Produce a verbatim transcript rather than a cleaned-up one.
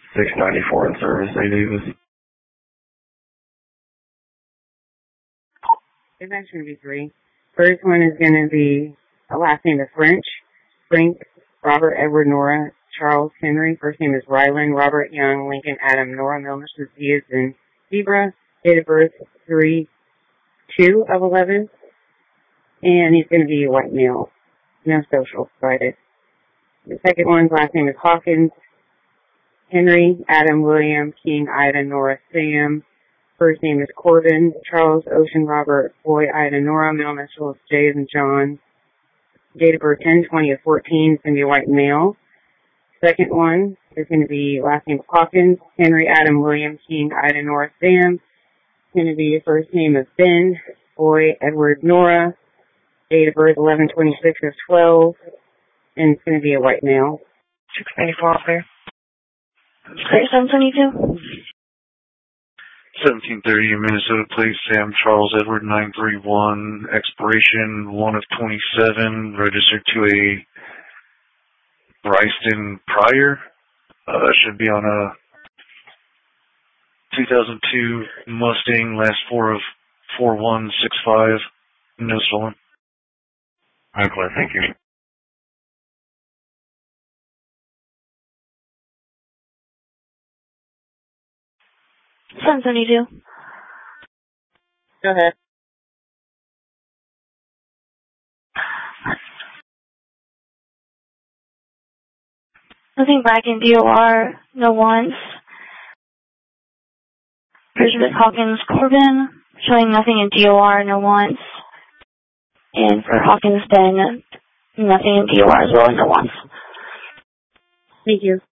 six ninety-four in service, A. Davis. There's actually going to be three. First one is going to be, the last name is French. Frank, Robert, Edward, Nora, Charles, Henry. First name is Ryland, Robert, Young, Lincoln, Adam, Nora, Milner, Cecilia, and Zebra. Date of birth, three two of eleven. And he's going to be a white male. No social provided. The second one's last name is Hawkins. Henry, Adam, William, King, Ida, Nora, Sam. First name is Corbin, Charles, Ocean, Robert, Boy, Ida, Nora, male initials, J and John. Date of birth ten twenty of fourteen, is going to be a white male. Second one is going to be last name Hawkins, Henry, Adam, William, King, Ida, Nora, Sam. It's going to be first name of Ben, Boy, Edward, Nora. Date of birth eleven twenty-six of twelve, and it's going to be a white male. six ninety-four out there. seven twenty-two. seventeen thirty in Minnesota, please. Sam Charles Edward nine three one, expiration one of twenty-seven, registered to a Bryston Pryor. Uh, should be on a two thousand two Mustang, last four of four one six five, no stolen. I'm clear, thank you. seven seventy-two. Go ahead. Nothing back in D O R, no wants. Elizabeth Hawkins Corbin, showing nothing in D O R, no wants. And for Hawkins Ben, nothing in D O R as well, no wants. Thank you.